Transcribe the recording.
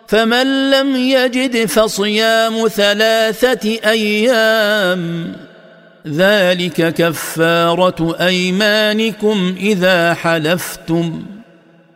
فمن لم يجد فصيام 3 أيام ذلك كفارة أيمانكم إذا حلفتم